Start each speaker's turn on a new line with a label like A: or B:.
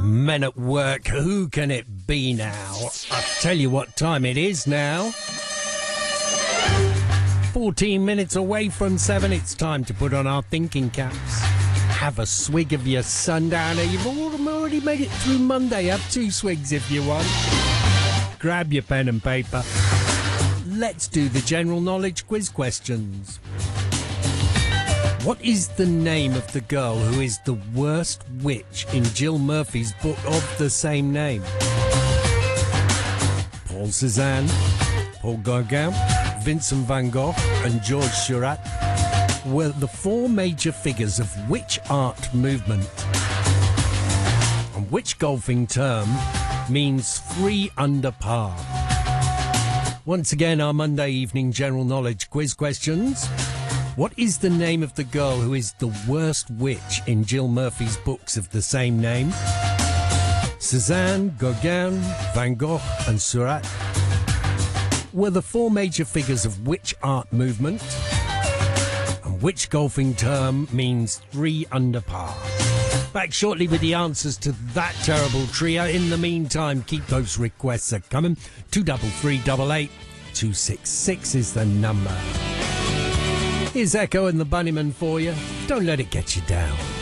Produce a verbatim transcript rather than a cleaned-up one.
A: Men at work, who can it be now? I'll tell you what time it is now. fourteen minutes away from seven, it's time to put on our thinking caps. Have a swig of your sundowner. You've already made it through Monday. Have two swigs if you want. Grab your pen and paper. Let's do the general knowledge quiz questions. What is the name of the girl who is the worst witch in Jill Murphy's book of the same name? Paul Cézanne, Paul Gauguin, Vincent van Gogh and Georges Seurat were the four major figures of which art movement? And which golfing term means three under par? Once again, our Monday evening general knowledge quiz questions. What is the name of the girl who is the worst witch in Jill Murphy's books of the same name? Cézanne, Gauguin, Van Gogh and Seurat were the four major figures of which art movement? And which golfing term means three under par? Back shortly with the answers to that terrible trio. In the meantime, keep those requests a coming. Two double three double eight two six six is the number. Here's Echo and the Bunnymen for you. Don't let it get you down.